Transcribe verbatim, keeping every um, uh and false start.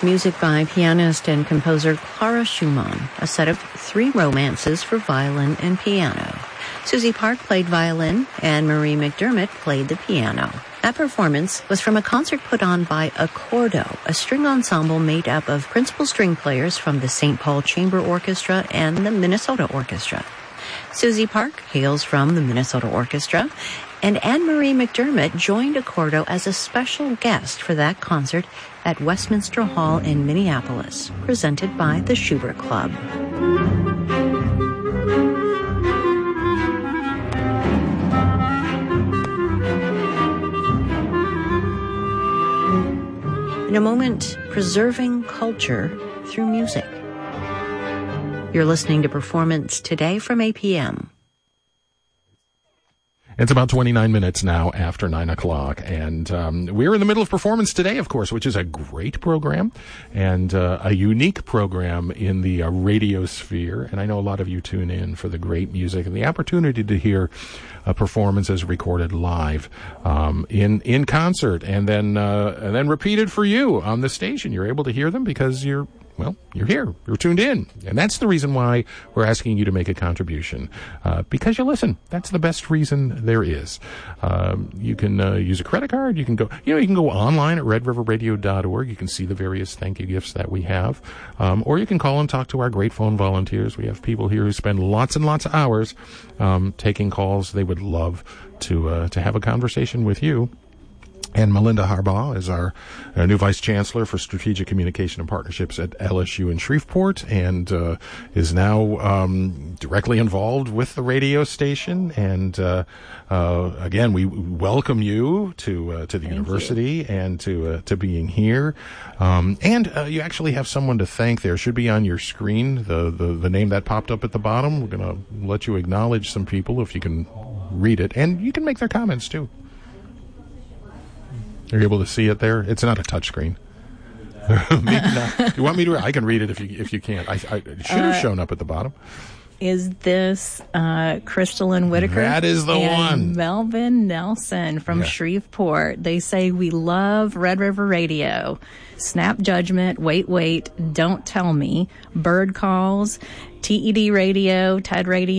music by pianist and composer Clara Schumann, a set of three romances for violin and piano. Susie Park played violin, and Marie McDermott played the piano. That performance was from a concert put on by Accordo, a string ensemble made up of principal string players from the Saint Paul Chamber Orchestra and the Minnesota Orchestra. Susie Park hails from the Minnesota Orchestra, and Anne-Marie McDermott joined Accordo as a special guest for that concert at Westminster Hall in Minneapolis, presented by the Schubert Club. In a moment, preserving culture through music. You're listening to Performance Today from A P M. It's about twenty-nine minutes now after nine o'clock, and um, we're in the middle of Performance Today, of course, which is a great program and uh, a unique program in the uh, radio sphere. And I know a lot of you tune in for the great music and the opportunity to hear uh, performances recorded live um, in in concert, and then uh, and then repeated for you on the station. You're able to hear them because you're Well, you're here. You're tuned in. And that's the reason why we're asking you to make a contribution. Uh, because you listen. That's the best reason there is. Um, you can uh, use a credit card. You can go, you know, you can go online at red river radio dot org. You can see the various thank you gifts that we have. Um, or you can call and talk to our great phone volunteers. We have people here who spend lots and lots of hours um, taking calls. They would love to uh, to have a conversation with you. And Melinda Harbaugh is our, our new Vice Chancellor for Strategic Communication and Partnerships at L S U in Shreveport, and uh, is now um, directly involved with the radio station. And uh, uh, again, we welcome you to uh, to the thank university you. and to uh, to being here. Um, and uh, you actually have someone to thank there. Should be on your screen, the, the, the name that popped up at the bottom. We're going to let you acknowledge some people if you can read it. And you can make their comments, too. Are you able to see it there? It's not a touchscreen. You want me to? I can read it if you if you can't. I, I it should have uh, shown up at the bottom. Is this uh, Crystalline Whitaker? That is the and one. Melvin Nelson from yeah. Shreveport. They say, we love Red River Radio. Snap Judgment, Wait, Wait, Don't Tell Me, Bird Calls, T E D Radio, TED Radio.